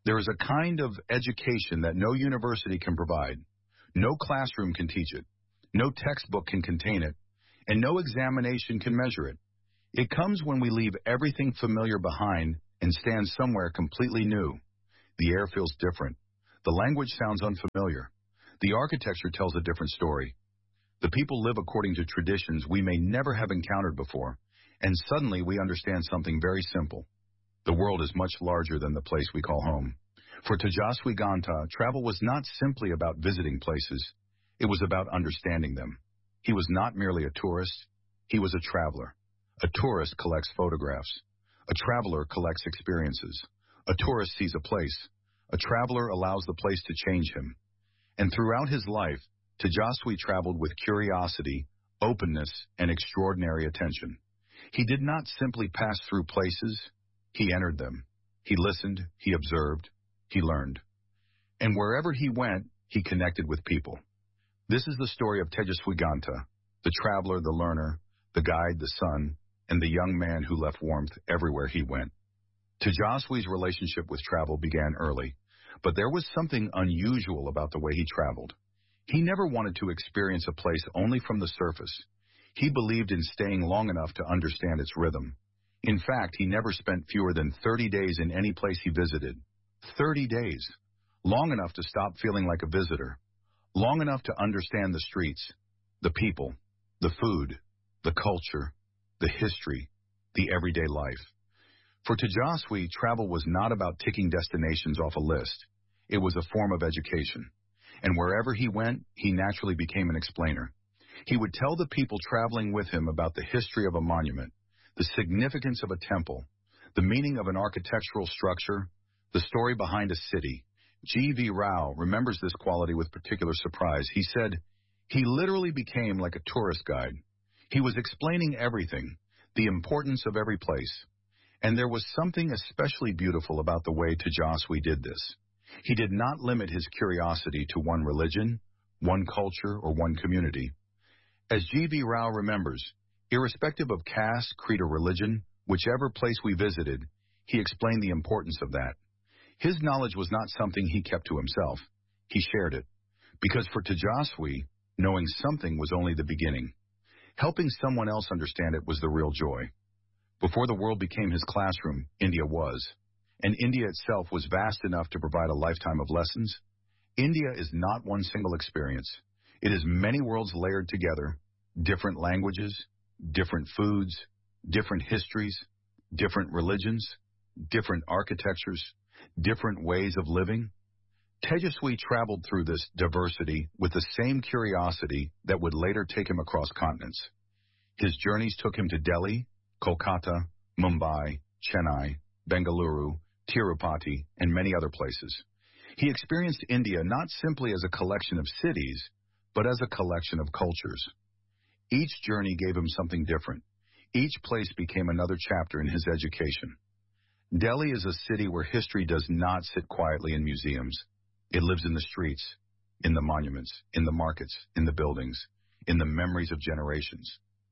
There is a kind of education that no university can provide. No classroom can teach it. No textbook can contain it. And no examination can measure it. It comes when we leave everything familiar behind and stand somewhere completely new. The air feels different. The language sounds unfamiliar. The architecture tells a different story. The people live according to traditions we may never have encountered before, and suddenly we understand something very simple. The world is much larger than the place we call home. For Tejaswi Ganta, travel was not simply about visiting places. It was about understanding them. He was not merely a tourist. He was a traveler. A tourist collects photographs. A traveler collects experiences. A tourist sees a place. A traveler allows the place to change him. And throughout his life, Tejaswi traveled with curiosity, openness, and extraordinary attention. He did not simply pass through places. He entered them. He listened. He observed. He learned. And wherever he went, he connected with people. This is the story of Tejaswi Ganta, the traveler, the learner, the guide, the son, and the young man who left warmth everywhere he went. Tejaswi's relationship with travel began early, but there was something unusual about the way he traveled. He never wanted to experience a place only from the surface. He believed in staying long enough to understand its rhythm. In fact, he never spent fewer than 30 days in any place he visited. 30 days. Long enough to stop feeling like a visitor. Long enough to understand the streets, the people, the food, the culture, the history, the everyday life. For Tejaswi, travel was not about ticking destinations off a list. It was a form of education. And wherever he went, he naturally became an explainer. He would tell the people traveling with him about the history of a monument, the significance of a temple, the meaning of an architectural structure, the story behind a city. G.V. Rao remembers this quality with particular surprise. He said, he literally became like a tourist guide. He was explaining everything, the importance of every place. And there was something especially beautiful about the way Tejaswi did this. He did not limit his curiosity to one religion, one culture, or one community. As G.V. Rao remembers, irrespective of caste, creed, or religion, whichever place we visited, he explained the importance of that. His knowledge was not something he kept to himself. He shared it. Because for Tejaswi, knowing something was only the beginning. Helping someone else understand it was the real joy. Before the world became his classroom, India was. And India itself was vast enough to provide a lifetime of lessons. India is not one single experience. It is many worlds layered together, different languages, different foods, different histories, different religions, different architectures, different ways of living. Tejaswi traveled through this diversity with the same curiosity that would later take him across continents. His journeys took him to Delhi, Kolkata, Mumbai, Chennai, Bengaluru, Tirupati, and many other places. He experienced India not simply as a collection of cities, but as a collection of cultures. Each journey gave him something different. Each place became another chapter in his education. Delhi is a city where history does not sit quietly in museums. It lives in the streets, in the monuments, in the markets, in the buildings, in the memories of generations.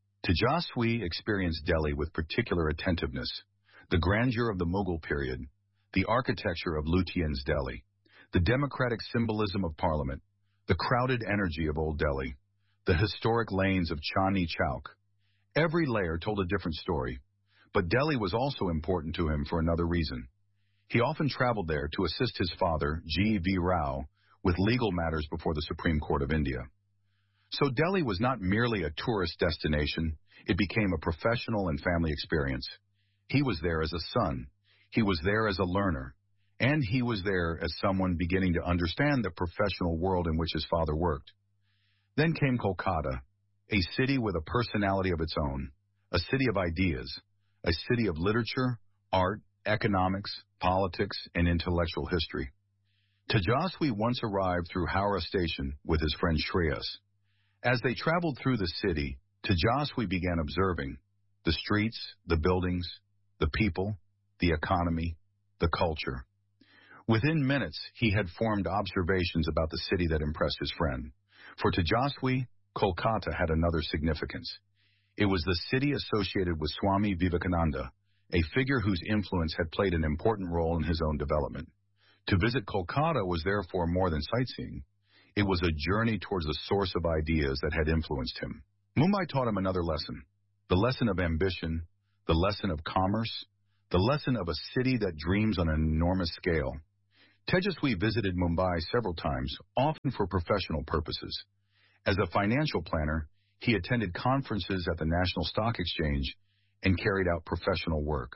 Tejaswi experienced Delhi with particular attentiveness. The grandeur of the Mughal period, the architecture of Lutyens Delhi, the democratic symbolism of Parliament, the crowded energy of Old Delhi, the historic lanes of Chandni Chowk. Every layer told a different story. But Delhi was also important to him for another reason. He often traveled there to assist his father, G.V. Rao, with legal matters before the Supreme Court of India. So Delhi was not merely a tourist destination. It became a professional and family experience. He was there as a son. He was there as a learner. And he was there as someone beginning to understand the professional world in which his father worked. Then came Kolkata, a city with a personality of its own, a city of ideas, a city of literature, art, economics, politics, and intellectual history. Tejaswi once arrived through Howrah Station with his friend Shreyas. As they traveled through the city, Tejaswi began observing the streets, the buildings, the people, the economy, the culture. Within minutes, he had formed observations about the city that impressed his friend. For Tejaswi, Kolkata had another significance. It was the city associated with Swami Vivekananda, a figure whose influence had played an important role in his own development. To visit Kolkata was therefore more than sightseeing. It was a journey towards the source of ideas that had influenced him. Mumbai taught him another lesson, the lesson of ambition, the lesson of commerce, the lesson of a city that dreams on an enormous scale. Tejaswi visited Mumbai several times, often for professional purposes. As a financial planner, he attended conferences at the National Stock Exchange and carried out professional work.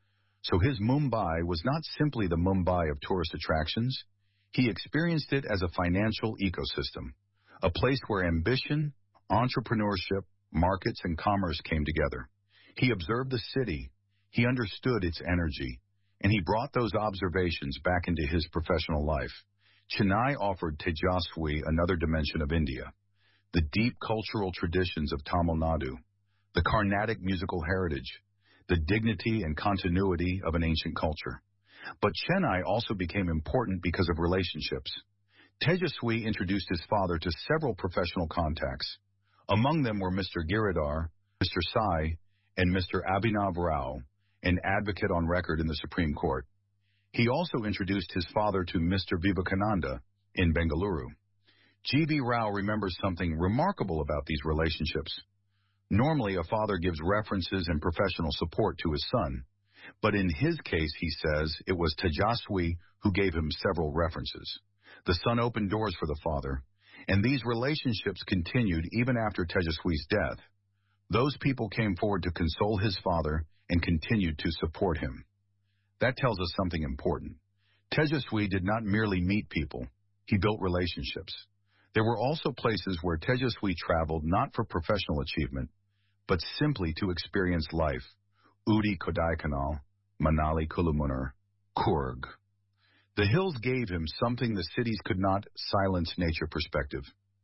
So his Mumbai was not simply the Mumbai of tourist attractions. He experienced it as a financial ecosystem, a place where ambition, entrepreneurship, markets, and commerce came together. He observed the city, he understood its energy, and he brought those observations back into his professional life. Chennai offered Tejaswi another dimension of India, the deep cultural traditions of Tamil Nadu, the Carnatic musical heritage, the dignity and continuity of an ancient culture. But Chennai also became important because of relationships. Tejaswi introduced his father to several professional contacts. Among them were Mr. Giridhar, Mr. Sai, and Mr. Abhinav Rao, an advocate on record in the Supreme Court. He also introduced his father to Mr. Vivekananda in Bengaluru. G.V. Rao remembers something remarkable about these relationships. Normally, a father gives references and professional support to his son, but in his case, he says, it was Tejaswi who gave him several references. The son opened doors for the father, and these relationships continued even after Tejaswi's death. Those people came forward to console his father and continued to support him. That tells us something important. Tejaswi did not merely meet people, he built relationships. There were also places where Tejaswi traveled not for professional achievement, but simply to experience life. Ooty Kodaikanal, Manali Kulumunar, Coorg. The hills gave him something the cities could not: silence, nature, perspective.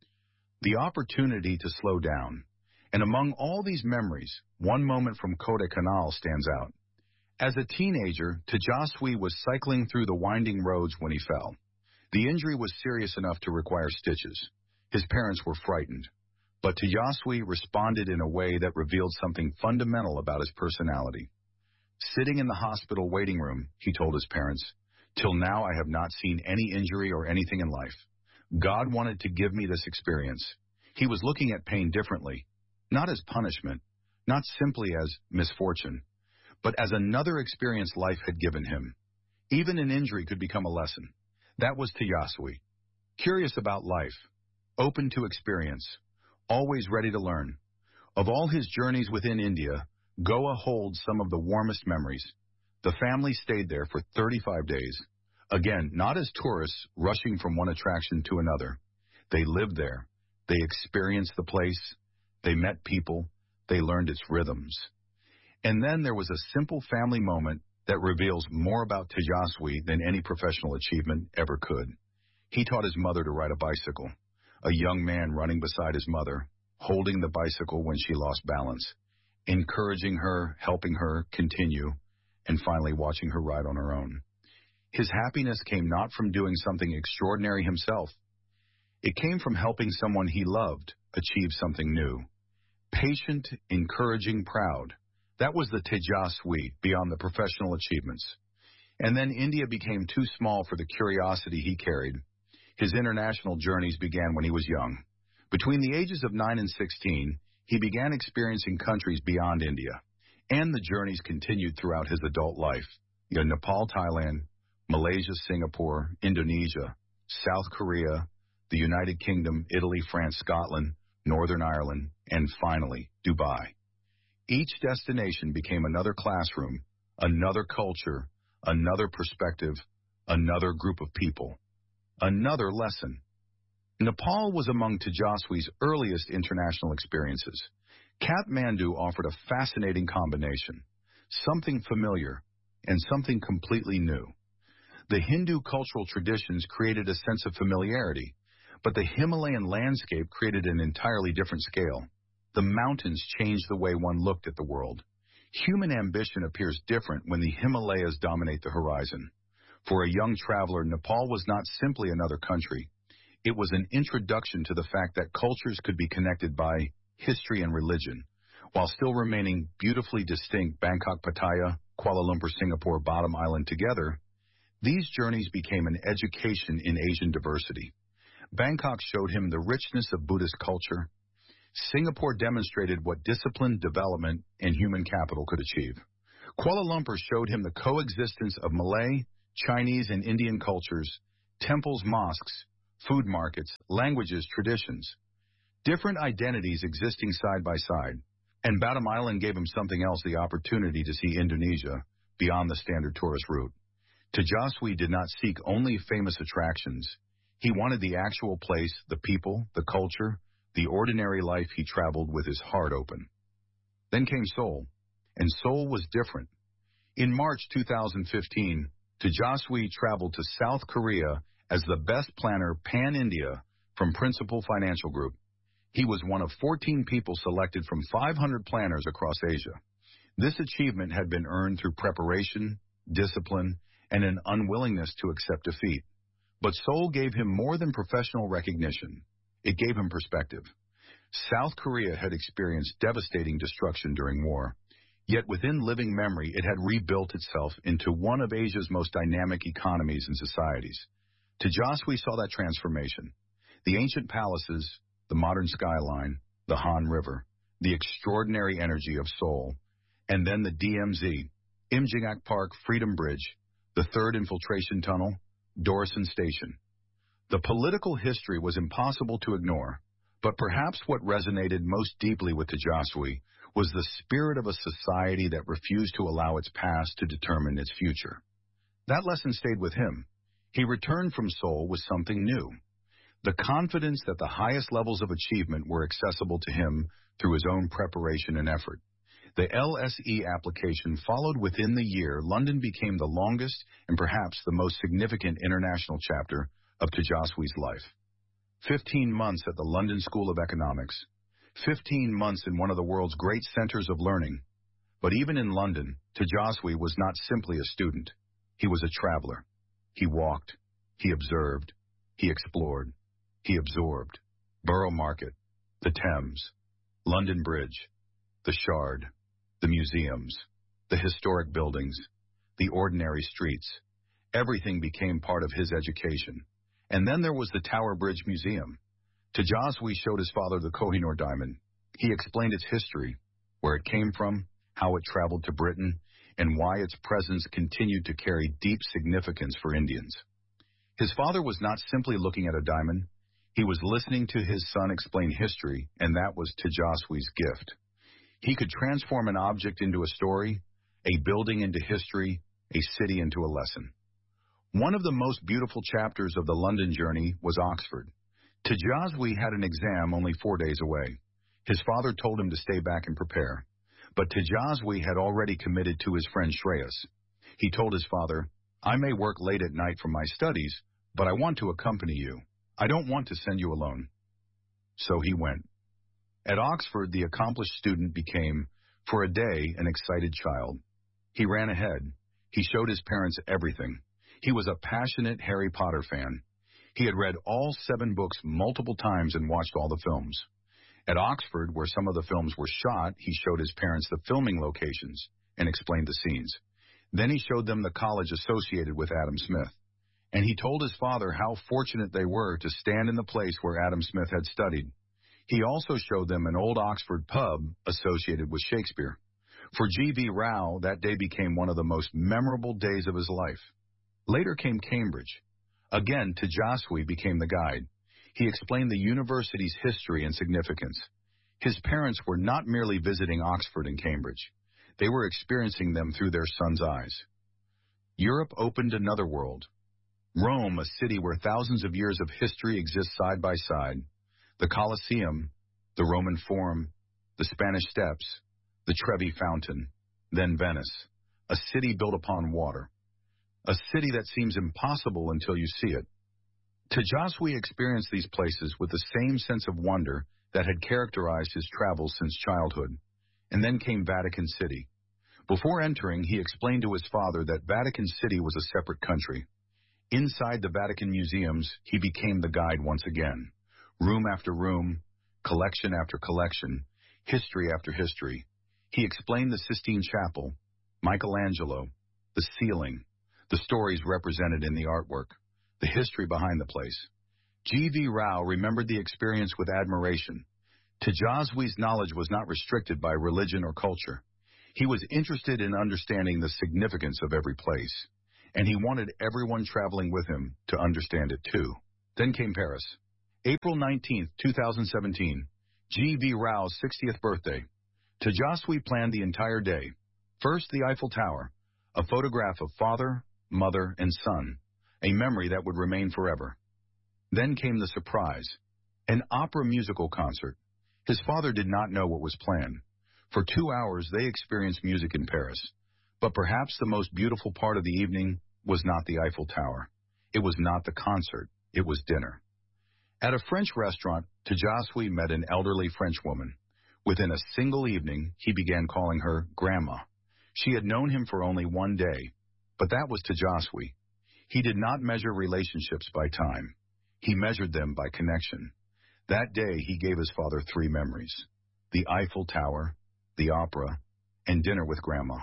The opportunity to slow down. And among all these memories, one moment from Kodaikanal stands out. As a teenager, Tejaswi was cycling through the winding roads when he fell. The injury was serious enough to require stitches. His parents were frightened. But Tejaswi responded in a way that revealed something fundamental about his personality. Sitting in the hospital waiting room, he told his parents, "Till now I have not seen any injury or anything in life. God wanted to give me this experience." He was looking at pain differently, not as punishment, not simply as misfortune, but as another experience life had given him. Even an injury could become a lesson. That was Tejaswi. Curious about life, open to experience, always ready to learn. Of all his journeys within India, Goa holds some of the warmest memories. The family stayed there for 35 days. Again, not as tourists rushing from one attraction to another. They lived there. They experienced the place. They met people. They learned its rhythms. And then there was a simple family moment that reveals more about Tejaswi than any professional achievement ever could. He taught his mother to ride a bicycle, a young man running beside his mother, holding the bicycle when she lost balance, encouraging her, helping her continue, and finally watching her ride on her own. His happiness came not from doing something extraordinary himself. It came from helping someone he loved achieve something new. Patient, encouraging, proud. That was the Tejaswi beyond the professional achievements. And then India became too small for the curiosity he carried. His international journeys began when he was young. Between the ages of 9 and 16, he began experiencing countries beyond India. And the journeys continued throughout his adult life. Nepal, Thailand, Malaysia, Singapore, Indonesia, South Korea, the United Kingdom, Italy, France, Scotland, Northern Ireland, and finally, Dubai. Each destination became another classroom, another culture, another perspective, another group of people, another lesson. Nepal was among Tejaswi's earliest international experiences. Kathmandu offered a fascinating combination, something familiar and something completely new. The Hindu cultural traditions created a sense of familiarity, but the Himalayan landscape created an entirely different scale. The mountains changed the way one looked at the world. Human ambition appears different when the Himalayas dominate the horizon. For a young traveler, Nepal was not simply another country. It was an introduction to the fact that cultures could be connected by history and religion, while still remaining beautifully distinct. Bangkok, Pattaya, Kuala Lumpur, Singapore, Bottom Island together, These journeys became an education in Asian diversity. Bangkok showed him the richness of Buddhist culture. Singapore demonstrated what disciplined development and human capital could achieve. Kuala Lumpur showed him the coexistence of Malay, Chinese, and Indian cultures, temples, mosques, food markets, languages, traditions, different identities existing side by side. And Batam Island gave him something else, the opportunity to see Indonesia beyond the standard tourist route. Tejaswi did not seek only famous attractions. He wanted the actual place, the people, the culture, the ordinary life. He traveled with his heart open. Then came Seoul, and Seoul was different. In March 2015, Tejaswi traveled to South Korea as the best planner pan-India from Principal Financial Group. He was one of 14 people selected from 500 planners across Asia. This achievement had been earned through preparation, discipline, and an unwillingness to accept defeat. But Seoul gave him more than professional recognition. It gave him perspective. South Korea had experienced devastating destruction during war. Yet within living memory, it had rebuilt itself into one of Asia's most dynamic economies and societies. Tejaswi saw that transformation. The ancient palaces, the modern skyline, the Han River, the extraordinary energy of Seoul, and then the DMZ, Imjingak Park, Freedom Bridge, the third infiltration tunnel, Dorison Station. The political history was impossible to ignore, but perhaps what resonated most deeply with Tejaswi was the spirit of a society that refused to allow its past to determine its future. That lesson stayed with him. He returned from Seoul with something new. The confidence that the highest levels of achievement were accessible to him through his own preparation and effort. The LSE application followed within the year. London became the longest and perhaps the most significant international chapter of Tejaswi's life. 15 months at the London School of Economics. 15 months in one of the world's great centers of learning. But even in London, Tejaswi was not simply a student. He was a traveler. He walked. He observed. He explored. He absorbed. Borough Market, the Thames, London Bridge, the Shard, the museums, the historic buildings, the ordinary streets. Everything became part of his education. And then there was the Tower Bridge Museum. Tejaswi showed his father the Kohinoor diamond. He explained its history, where it came from, how it traveled to Britain, and why its presence continued to carry deep significance for Indians. His father was not simply looking at a diamond. He was listening to his son explain history, and that was Tejaswi's gift. He could transform an object into a story, a building into history, a city into a lesson. One of the most beautiful chapters of the London journey was Oxford. Tejaswi had an exam only 4 days away. His father told him to stay back and prepare. But Tejaswi had already committed to his friend Shreyas. He told his father, "I may work late at night for my studies, but I want to accompany you. I don't want to send you alone." So he went. At Oxford, the accomplished student became, for a day, an excited child. He ran ahead. He showed his parents everything. He was a passionate Harry Potter fan. He had read all 7 books multiple times and watched all the films. At Oxford, where some of the films were shot, he showed his parents the filming locations and explained the scenes. Then he showed them the college associated with Adam Smith. And he told his father how fortunate they were to stand in the place where Adam Smith had studied. He also showed them an old Oxford pub associated with Shakespeare. For G.V. Rao, that day became one of the most memorable days of his life. Later came Cambridge. Again, Tejaswi became the guide. He explained the university's history and significance. His parents were not merely visiting Oxford and Cambridge. They were experiencing them through their son's eyes. Europe opened another world. Rome, a city where thousands of years of history exist side by side. The Colosseum, the Roman Forum, the Spanish Steps, the Trevi Fountain, then Venice, a city built upon water. A city that seems impossible until you see it. Tejaswi experienced these places with the same sense of wonder that had characterized his travels since childhood. And then came Vatican City. Before entering, he explained to his father that Vatican City was a separate country. Inside the Vatican museums, he became the guide once again. Room after room, collection after collection, history after history. He explained the Sistine Chapel, Michelangelo, the ceiling, the stories represented in the artwork, the history behind the place. G.V. Rao remembered the experience with admiration. Tejaswi's knowledge was not restricted by religion or culture. He was interested in understanding the significance of every place, and he wanted everyone traveling with him to understand it too. Then came Paris. April 19, 2017, G.V. Rao's 60th birthday. Tejaswi planned the entire day. First, the Eiffel Tower, a photograph of father, mother, and son, a memory that would remain forever. Then came the surprise, an opera musical concert. His father did not know what was planned. For 2 hours, they experienced music in Paris. But perhaps the most beautiful part of the evening was not the Eiffel Tower. It was not the concert. It was dinner. At a French restaurant, Tejaswi met an elderly French woman. Within a single evening, he began calling her Grandma. She had known him for only 1 day, but that was Tejaswi. He did not measure relationships by time. He measured them by connection. That day, he gave his father 3 memories: the Eiffel Tower, the opera, and dinner with Grandma.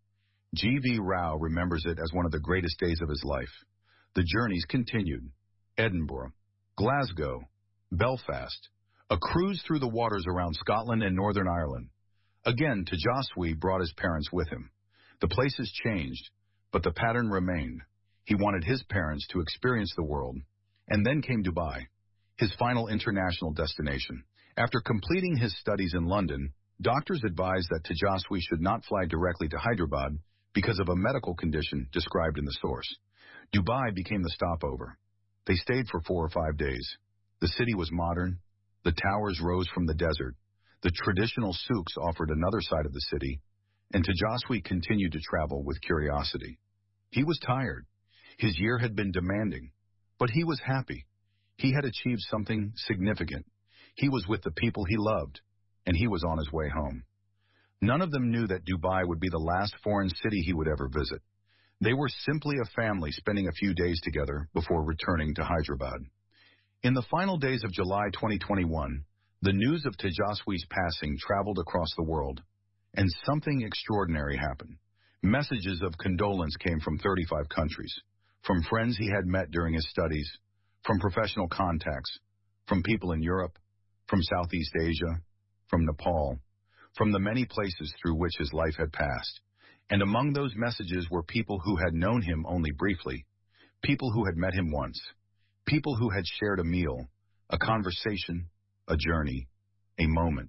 G.V. Rao remembers it as one of the greatest days of his life. The journeys continued. Edinburgh, Glasgow, Belfast, a cruise through the waters around Scotland and Northern Ireland. Again, Tejaswi brought his parents with him. The places changed, but the pattern remained. He wanted his parents to experience the world. And then came Dubai, his final international destination. After completing his studies in London, doctors advised that Tejaswi should not fly directly to Hyderabad because of a medical condition described in the source. Dubai became the stopover. They stayed for 4 or 5 days. The city was modern. The towers rose from the desert. The traditional souks offered another side of the city, and Tejaswi continued to travel with curiosity. He was tired. His year had been demanding, but he was happy. He had achieved something significant. He was with the people he loved, and he was on his way home. None of them knew that Dubai would be the last foreign city he would ever visit. They were simply a family spending a few days together before returning to Hyderabad. In the final days of July 2021, the news of Tejaswi's passing traveled across the world, and something extraordinary happened. Messages of condolence came from 35 countries, from friends he had met during his studies, from professional contacts, from people in Europe, from Southeast Asia, from Nepal, from the many places through which his life had passed. And among those messages were people who had known him only briefly, people who had met him once, people who had shared a meal, a conversation, a journey, a moment.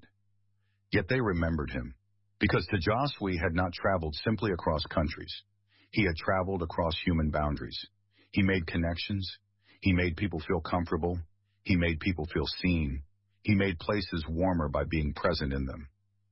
Yet they remembered him, because Tejaswi had not traveled simply across countries. He had traveled across human boundaries. He made connections. He made people feel comfortable. He made people feel seen. He made places warmer by being present in them.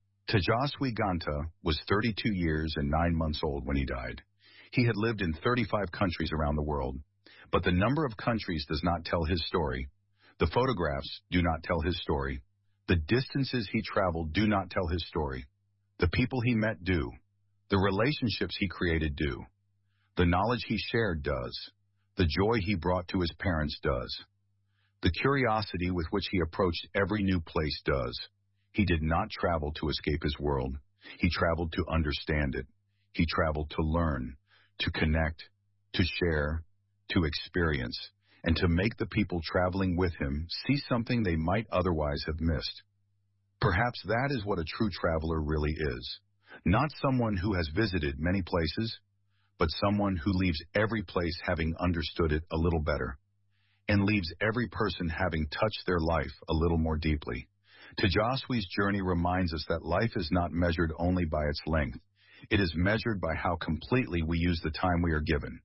Tejaswi Ganta was 32 years and 9 months old when he died. He had lived in 35 countries around the world, but the number of countries does not tell his story. The photographs do not tell his story. The distances he traveled do not tell his story. The people he met do. The relationships he created do. The knowledge he shared does. The joy he brought to his parents does. The curiosity with which he approached every new place does. He did not travel to escape his world. He traveled to understand it. He traveled to learn, to connect, to share, to experience, and to make the people traveling with him see something they might otherwise have missed. Perhaps that is what a true traveler really is. Not someone who has visited many places, but someone who leaves every place having understood it a little better, and leaves every person having touched their life a little more deeply. Tejaswi's journey reminds us that life is not measured only by its length. It is measured by how completely we use the time we are given.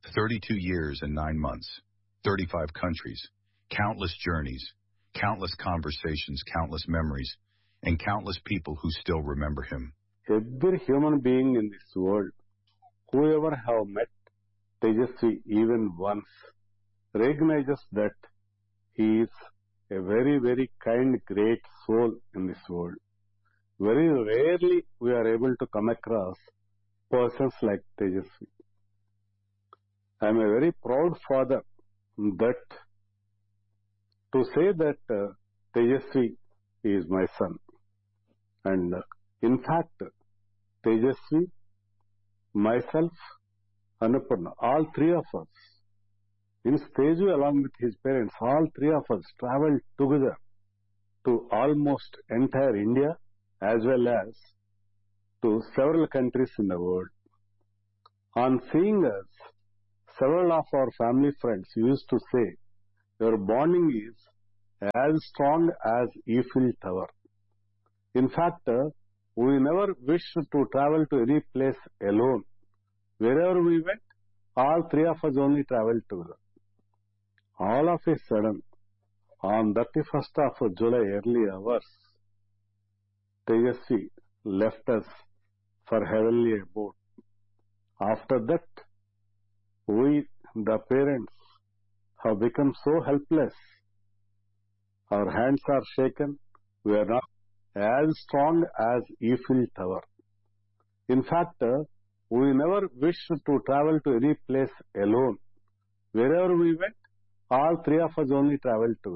32 years and 9 months, 35 countries, countless journeys, countless conversations, countless memories, and countless people who still remember him. Every human being in this world, whoever have met Tejaswi even once, recognizes that he is a very, very kind, great soul in this world. Very rarely we are able to come across persons like Tejaswi. I am a very proud father that to say that Tejaswi is my son. And in fact, Tejaswi, myself, Annapurna, all three of us, in Teju along with his parents, all three of us traveled together to almost entire India as well as to several countries in the world. On seeing us, several of our family friends used to say, your bonding is as strong as Eiffel Tower. In fact, we never wished to travel to any place alone. Wherever we went, all three of us only traveled together. All of a sudden, on 31st of July early hours, Tejasvi left us for heavenly abode. After that, we, the parents, have become so helpless. Our hands are shaken. We are not as strong as Eiffel Tower. In fact, we never wished to travel to any place alone. Wherever we went, all three of us only traveled together.